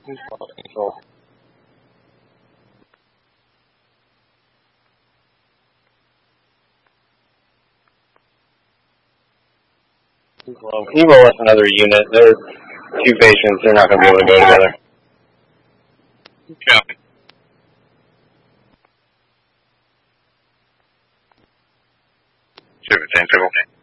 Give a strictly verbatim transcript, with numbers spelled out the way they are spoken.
Control. Well, can you roll us another unit? There's two patients. They're not going to be able to go together. Copy. Super, ten triple.